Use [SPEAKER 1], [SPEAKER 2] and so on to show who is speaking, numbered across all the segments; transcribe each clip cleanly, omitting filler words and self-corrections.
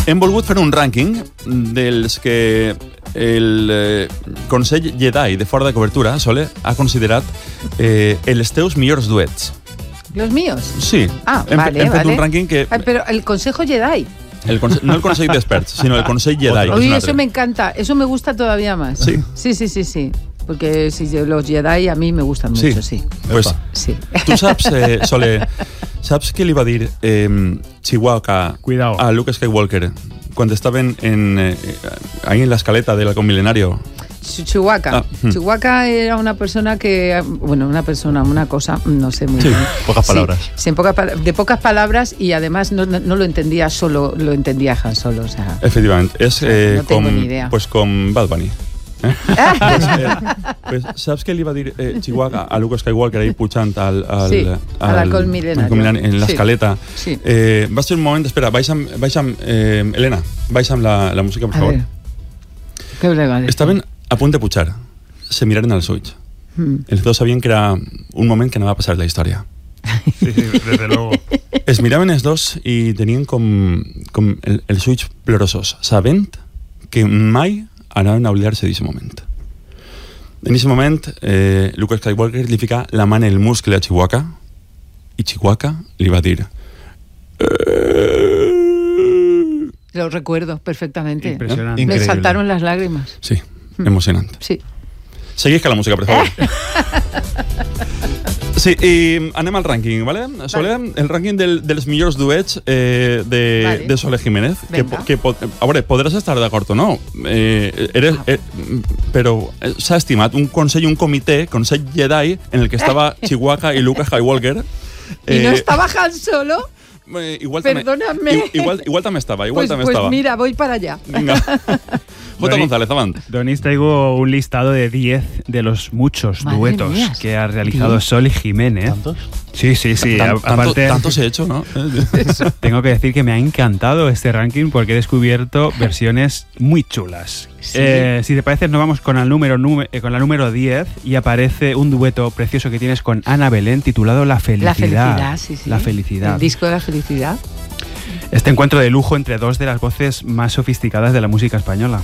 [SPEAKER 1] Hem volgut fer un rànquing dels que el Consell Jedi de Fora de Cobertura, Sole, ha considerat els teus millors duets.
[SPEAKER 2] ¿Los míos?
[SPEAKER 1] Sí. Hem fet un rànquing que...
[SPEAKER 2] Pero el Consejo Jedi.
[SPEAKER 1] No el Consell d'Experts, sino el Consell Jedi.
[SPEAKER 2] Oye, eso me encanta, eso me gusta todavía más.
[SPEAKER 1] Sí.
[SPEAKER 2] Sí. Porque los Jedi a mí me gustan mucho, sí.
[SPEAKER 1] Pues,
[SPEAKER 2] sí.
[SPEAKER 1] Tu saps, Sole, saps què li va dir Chihuahua a Luke Skywalker cuando estaven ahí en la escaleta del halcón milenario?
[SPEAKER 2] Chihuahua. Chihuahua era una persona que... Bueno, una cosa, no sé muy bien.
[SPEAKER 1] Pocas palabras.
[SPEAKER 2] Sí, de pocas palabras y además no lo entendía solo, lo entendía Han Solo. O sea,
[SPEAKER 1] efectivamente. És
[SPEAKER 2] no tengo ni idea.
[SPEAKER 1] Pues com Bad Bunny. Pues, saps què li va dir Chihuahua a Luke Skywalker ahí pujant al
[SPEAKER 2] halcón milenario
[SPEAKER 1] en l'escaleta?
[SPEAKER 2] Sí.
[SPEAKER 1] Va ser un moment, espera, baix amb Elena, baix amb la música, per favor.
[SPEAKER 2] Qué legal.
[SPEAKER 1] Estaven a punt de pujar, se miraren als ulls. Els dos sabien que era un moment que anava a passar la història.
[SPEAKER 3] Sí, desde luego.
[SPEAKER 1] Es miraven els dos i tenien com els ulls plorosos, sabent que mai anaven a oblidar-se d'aquest moment. En aquest moment, Luke Skywalker li fica la mà en el muscle a Chihuahua i Chihuahua li va dir...
[SPEAKER 2] Lo recuerdo perfectamente.
[SPEAKER 3] Impresionante.
[SPEAKER 2] Me saltaron las lágrimas.
[SPEAKER 1] Sí, emocionante.
[SPEAKER 2] Sí.
[SPEAKER 1] Segueix que la música, per favor. Sí, i anem al rànquing, ¿vale? Sole, el rànquing dels millors duets de Sole Jiménez. Que a veure, podràs estar d'acord o no, però s'ha estimat un consell, un comitè, Consell Jedi, en el que estava Chihuahua i Luke Skywalker.
[SPEAKER 2] ¿Y no estaba Han Solo? Perdóname.
[SPEAKER 1] Igual també estaba.
[SPEAKER 2] Pues mira, voy para allá.
[SPEAKER 1] Venga. J. González, avant.
[SPEAKER 3] Donis, traigo un listado de 10 de los muchos duetos que ha realizado Sole Jiménez.
[SPEAKER 1] ¿Tantos?
[SPEAKER 3] Sí.
[SPEAKER 1] Aparte, tantos he hecho, ¿no?
[SPEAKER 3] Tengo que decir que me ha encantado este ranking porque he descubierto versiones muy chulas.
[SPEAKER 2] ¿Sí?
[SPEAKER 3] Si te parece, nos vamos con la número 10 y aparece un dueto precioso que tienes con Ana Belén titulado La Felicidad.
[SPEAKER 2] La Felicidad, sí.
[SPEAKER 3] La Felicidad.
[SPEAKER 2] El disco de La Felicidad.
[SPEAKER 3] Este encuentro de lujo entre dos de las voces más sofisticadas de la música española.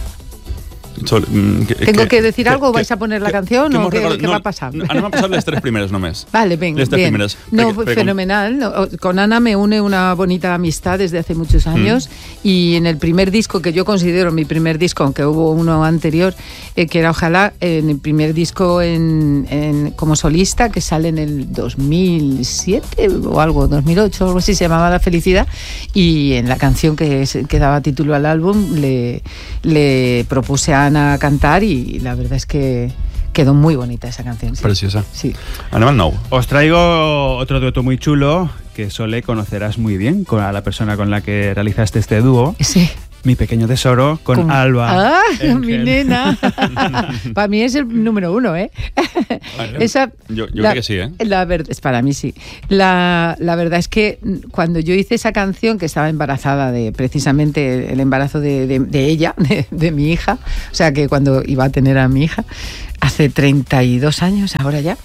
[SPEAKER 2] ¿Tengo que decir algo o vais a poner la canción o qué va a pasar?
[SPEAKER 1] Anem a passar les tres primeres només.
[SPEAKER 2] Vale, venga,
[SPEAKER 1] les tres
[SPEAKER 2] bien.
[SPEAKER 1] Primeres.
[SPEAKER 2] No, fenomenal. No, con Ana me une una bonita amistad desde hace muchos años y en el primer disco, que yo considero mi primer disco, aunque hubo uno anterior, que era Ojalá, en el primer disco como solista, que sale en el 2007 o algo, 2008 o algo así, se llamaba La Felicidad, y en la canción que daba título al álbum le propuse a Ana cantar y la verdad es que quedó muy bonita esa canción. Sí.
[SPEAKER 1] Preciosa.
[SPEAKER 2] Sí.
[SPEAKER 1] Anem al nou.
[SPEAKER 3] Os traigo otro dueto muy chulo que Sole conocerás muy bien a la persona con la que realizaste este dúo.
[SPEAKER 2] Sí.
[SPEAKER 3] Mi pequeño tesoro con Alba.
[SPEAKER 2] Mi nena. Para mí es el número 1, ¿eh?
[SPEAKER 1] Bueno, yo creo que sí, ¿eh?
[SPEAKER 2] Para mí sí. La verdad es que cuando yo hice esa canción, que estaba embarazada precisamente el embarazo de ella, de mi hija, o sea que cuando iba a tener a mi hija, hace 32 años, ahora ya,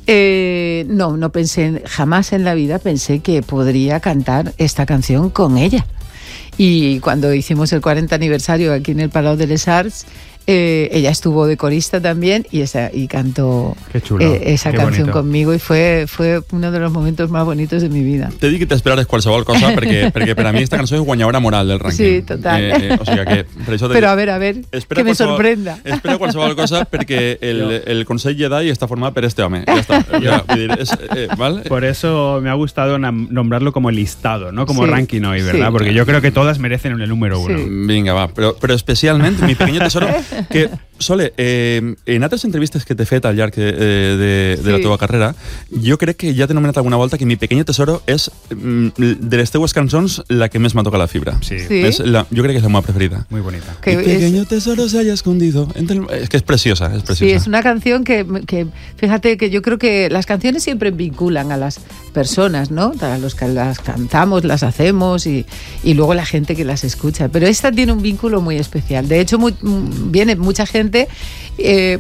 [SPEAKER 2] no pensé, jamás en la vida pensé que podría cantar esta canción con ella. Y cuando hicimos el 40 aniversario aquí en el Palau de les Arts, ella estuvo de corista también y cantó esa canción conmigo y fue uno de los momentos más bonitos de mi vida.
[SPEAKER 1] Te dic que t'esperares qualsevol cosa perquè per a mi esta cançó és guanyadora moral del rànquing.
[SPEAKER 2] Sí, total.
[SPEAKER 1] O sigui que per això
[SPEAKER 2] Però a ver, que me sorprenda.
[SPEAKER 1] Espera qualsevol cosa perquè el Consell Jedi està format per este home. Ja està. ¿Vale?
[SPEAKER 3] Por eso me ha gustado nombrarlo como listado, no como ranking hoy, ¿verdad? Porque yo creo que todas merecen el número 1.
[SPEAKER 2] Sí.
[SPEAKER 1] Vinga, va. Però especialment, mi pequeño tesoro, que, Sole, en altres entrevistes que t'he fet al llarg de la teva carrera, jo crec que ja t'he nomenat alguna volta que Mi pequeño tesoro és, de les teues cançons, la que més m'ha tocat la fibra.
[SPEAKER 3] Sí.
[SPEAKER 1] Jo crec que és la meva preferida.
[SPEAKER 3] Muy bonita.
[SPEAKER 1] Mi pequeño tesoro se haya escondido. Es que es preciosa, es preciosa.
[SPEAKER 2] Sí, es una canción que, fíjate que yo creo que las canciones siempre vinculan a las personas, ¿no? A los que las cantamos, las hacemos y luego la gente que las escucha. Pero esta tiene un vínculo muy especial. De hecho, viene mucha gente gente que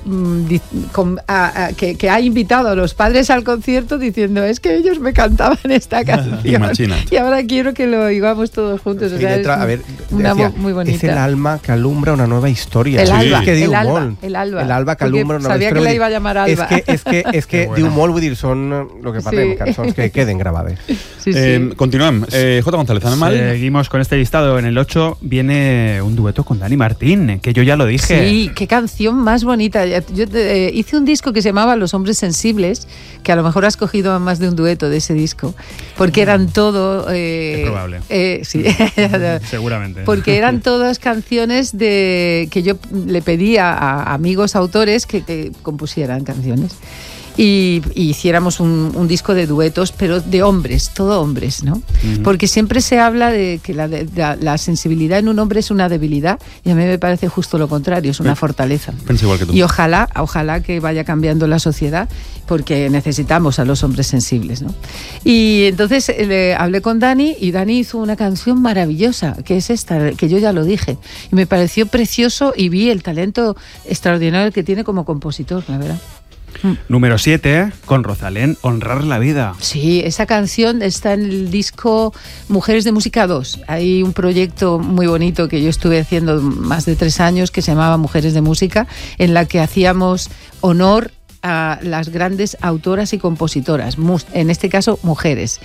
[SPEAKER 2] ha invitado a los padres al concierto diciendo, es que ellos me cantaban esta canción.
[SPEAKER 1] Imagínate.
[SPEAKER 2] Y ahora quiero que lo oigamos todos juntos. O sea,
[SPEAKER 4] a ver,
[SPEAKER 2] una
[SPEAKER 4] decía,
[SPEAKER 2] muy bonita.
[SPEAKER 4] Es el alma que alumbra una nueva historia.
[SPEAKER 2] El alba,
[SPEAKER 4] que
[SPEAKER 2] el alba
[SPEAKER 4] que alumbra una nova
[SPEAKER 2] sabia
[SPEAKER 4] història.
[SPEAKER 2] que la iba a llamar Alba.
[SPEAKER 4] És que diu molt, vull dir, són el que parlem,
[SPEAKER 2] Sí.
[SPEAKER 4] cançons que queden grabades.
[SPEAKER 2] Sí, sí.
[SPEAKER 1] Continuem. J. González, ¿anda mal?
[SPEAKER 3] Seguimos con este listado. En el 8 viene un dueto con Dani Martín, que yo ya lo dije.
[SPEAKER 2] Sí, qué canción más bonita. Yo hice un disco que se llamaba Los Hombres Sensibles, que a lo mejor has cogido más de un dueto de ese disco, porque eran todo...
[SPEAKER 3] Es probable.
[SPEAKER 2] Sí.
[SPEAKER 3] Seguramente.
[SPEAKER 2] Porque eran todas canciones que yo le pedía a amigos autores que compusieran canciones. Y hiciéramos un disco de duetos, pero de hombres, todo hombres, ¿no? Uh-huh. Porque siempre se habla de que la sensibilidad en un hombre es una debilidad, y a mí me parece justo lo contrario, es una fortaleza.
[SPEAKER 1] Pienso igual que tú.
[SPEAKER 2] Y ojalá que vaya cambiando la sociedad, porque necesitamos a los hombres sensibles, ¿no? Y entonces hablé con Dani, y Dani hizo una canción maravillosa, que es esta, que yo ya lo dije, y me pareció precioso, y vi el talento extraordinario que tiene como compositor, la verdad.
[SPEAKER 3] Número 7, con Rosalén, Honrar la Vida.
[SPEAKER 2] Sí, esa canción está en el disco Mujeres de Música 2. Hay un proyecto muy bonito que yo estuve haciendo más de 3 años que se llamaba Mujeres de Música, en la que hacíamos honor a las grandes autoras y compositoras, en este caso mujeres.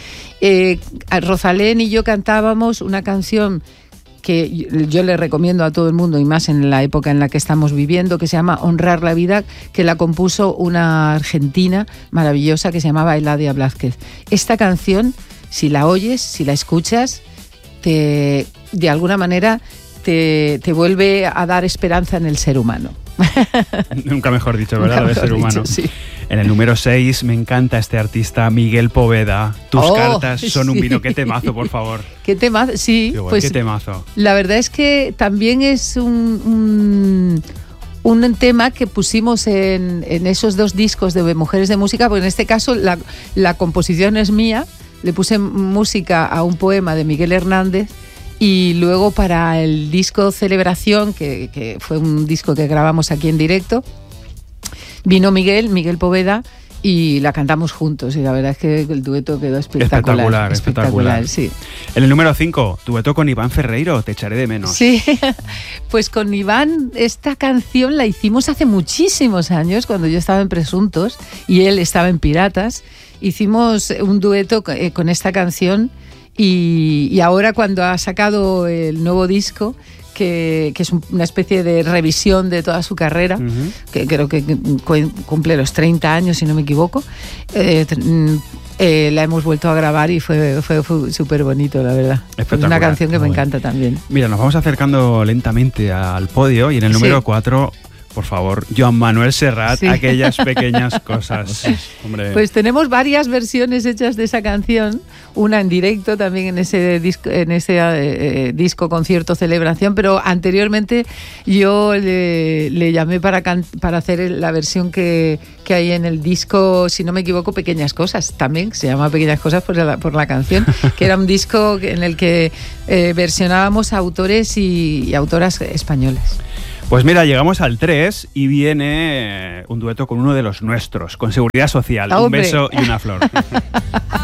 [SPEAKER 2] Rosalén y yo cantábamos una canción que yo le recomiendo a todo el mundo, y más en la época en la que estamos viviendo, que se llama Honrar la Vida, que la compuso una argentina maravillosa que se llamaba Eladia Blázquez. Esta canción, si la oyes, si la escuchas, de alguna manera te vuelve a dar esperanza en el ser humano.
[SPEAKER 3] Nunca mejor dicho, ¿verdad? De ser humano.
[SPEAKER 2] Dicho, sí.
[SPEAKER 3] En el número 6 me encanta este artista, Miguel Poveda. Tus cartas son un vino. Qué temazo, por favor.
[SPEAKER 2] Qué temazo, sí.
[SPEAKER 3] Pues, qué temazo.
[SPEAKER 2] La verdad es que también es un tema que pusimos en esos 2 discos de Mujeres de Música, porque en este caso la composición es mía. Le puse música a un poema de Miguel Hernández. Y luego para el disco Celebración, que fue un disco que grabamos aquí en directo, vino Miguel Poveda, y la cantamos juntos. Y la verdad es que el dueto quedó espectacular. Espectacular, sí.
[SPEAKER 3] En el número 5, dueto con Iván Ferreiro, Te echaré de menos.
[SPEAKER 2] Sí, pues con Iván esta canción la hicimos hace muchísimos años, cuando yo estaba en Presuntos y él estaba en Piratas. Hicimos un dueto con esta canción. Y ahora, cuando ha sacado el nuevo disco, que es una especie de revisión de toda su carrera, uh-huh, que creo que cumple los 30 años, si no me equivoco, la hemos vuelto a grabar y fue súper bonito, la verdad. Es una canción que me encanta también.
[SPEAKER 3] Mira, nos vamos acercando lentamente al podio, y en el número 4... Por favor, Joan Manuel Serrat, sí. Aquellas pequeñas cosas. Hombre.
[SPEAKER 2] Pues tenemos varias versiones hechas de esa canción, una en directo también en ese disco concierto Celebración, pero anteriormente yo le llamé para hacer la versión que hay en el disco, si no me equivoco, Pequeñas Cosas, también se llama Pequeñas Cosas por la canción, que era un disco en el que versionábamos a autores y autoras españoles.
[SPEAKER 3] Pues mira, llegamos al 3 y viene un dueto con uno de los nuestros, con Seguridad Social. Un beso y una flor.